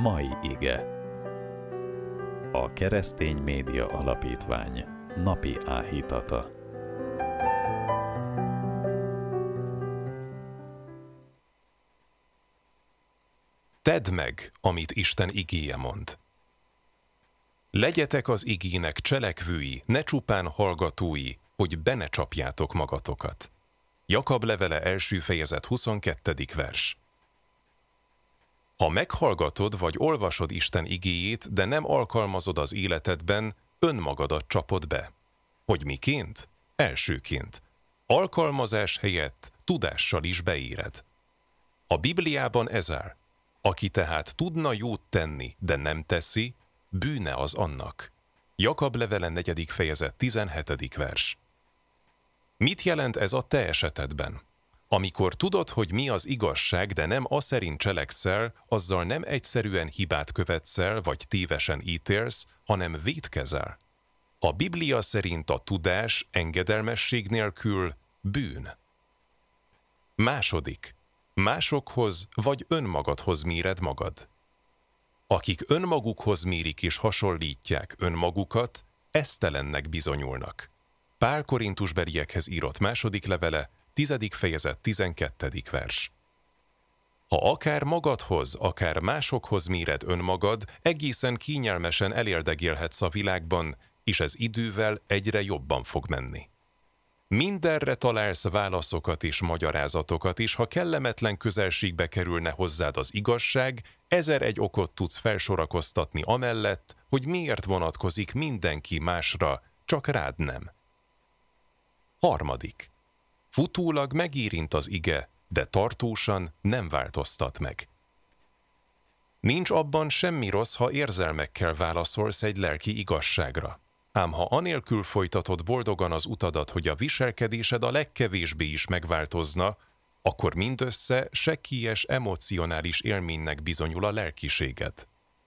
Mai ige. A Keresztény Média Alapítvány napi áhítata. Tedd meg, amit Isten igéje mond. Legyetek az igének cselekvői, ne csupán hallgatói, hogy be ne csapjátok magatokat. Jakab levele 1. fejezet 22. vers. Ha meghallgatod vagy olvasod Isten igéjét, de nem alkalmazod az életedben, önmagadat csapod be. Hogy miként? Elsőként. Alkalmazás helyett tudással is beéred. A Bibliában ez áll. Aki tehát tudna jót tenni, de nem teszi, bűne az annak. Jakab levele 4. fejezet 17. vers. Mit jelent ez a te esetedben? Amikor tudod, hogy mi az igazság, de nem aszerint cselekszel, azzal nem egyszerűen hibát követsz el, vagy tévesen ítélsz, hanem vétkezel. A Biblia szerint a tudás engedelmesség nélkül bűn. Második. Másokhoz vagy önmagadhoz méred magad. Akik önmagukhoz mérik és hasonlítják önmagukat, esztelennek bizonyulnak. Pál Korintusbeliekhez írott második levele, 10. fejezet 12. vers. Ha akár magadhoz, akár másokhoz méred önmagad, egészen kényelmesen elérdegélhetsz a világban, és ez idővel egyre jobban fog menni. Mindenre találsz válaszokat és magyarázatokat, és ha kellemetlen közelségbe kerülne hozzád az igazság, 1001 okot tudsz felsorakoztatni amellett, hogy miért vonatkozik mindenki másra, csak rád nem. Harmadik. Futólag megérint az ige, de tartósan nem változtat meg. Nincs abban semmi rossz, ha érzelmekkel válaszolsz egy lelki igazságra. Ám ha anélkül folytatod boldogan az utadat, hogy a viselkedésed a legkevésbé is megváltozna, akkor mindössze sekélyes emocionális élménynek bizonyul a lelkiséged.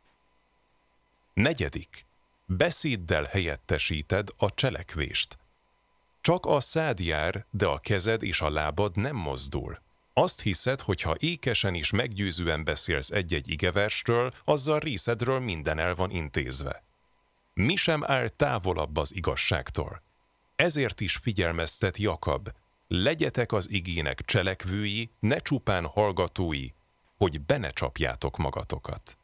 Negyedik. Beszéddel helyettesíted a cselekvést. Csak a szád jár, de a kezed és a lábad nem mozdul. Azt hiszed, hogy ha ékesen és meggyőzően beszélsz egy-egy igeversről, azzal részedről minden el van intézve. Mi sem áll távolabb az igazságtól. Ezért is figyelmeztet Jakab, legyetek az igének cselekvői, ne csupán hallgatói, hogy be ne csapjátok magatokat.